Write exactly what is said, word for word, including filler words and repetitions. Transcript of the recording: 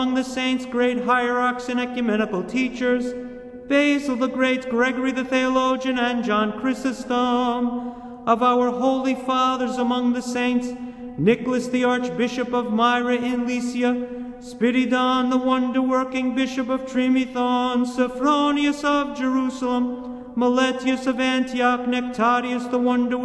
among the saints, great hierarchs and ecumenical teachers, Basil the Great, Gregory the Theologian, and John Chrysostom. Of our holy fathers among the saints, Nicholas the Archbishop of Myra in Lycia, Spiridon the wonder-working Bishop of Trimethon, Sophronius of Jerusalem, Meletius of Antioch, Nectarius the wonder